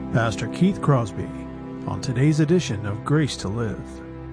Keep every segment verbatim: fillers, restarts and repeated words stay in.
Pastor Keith Crosby on today's edition of Grace to Live.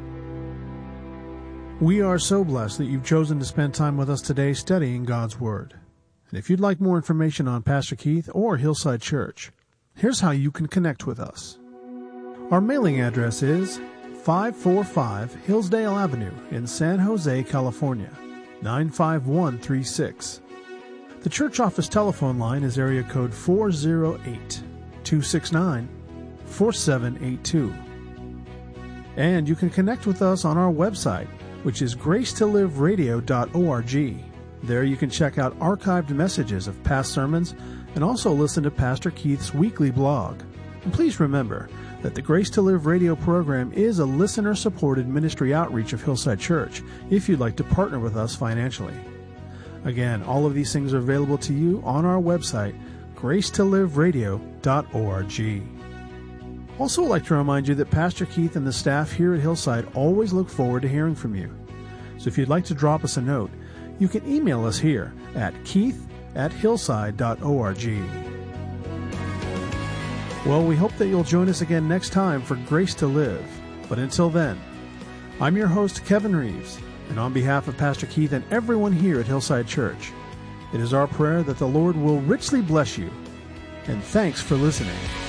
We are so blessed that you've chosen to spend time with us today studying God's Word. And if you'd like more information on Pastor Keith or Hillside Church, here's how you can connect with us. Our mailing address is five forty-five Hillsdale Avenue in San Jose, California, nine five one three six. The church office telephone line is area code four oh eight, two six nine, four seven eight two. And you can connect with us on our website, which is grace to live radio dot org. There you can check out archived messages of past sermons and also listen to Pastor Keith's weekly blog. And please remember that the Grace to Live radio program is a listener-supported ministry outreach of Hillside Church if you'd like to partner with us financially. Again, all of these things are available to you on our website, grace to live radio dot org. Also, I'd like to remind you that Pastor Keith and the staff here at Hillside always look forward to hearing from you. So if you'd like to drop us a note, you can email us here at keith at hillside dot org. Well, we hope that you'll join us again next time for Grace to Live. But until then, I'm your host, Kevin Reeves, and on behalf of Pastor Keith and everyone here at Hillside Church, it is our prayer that the Lord will richly bless you. And thanks for listening.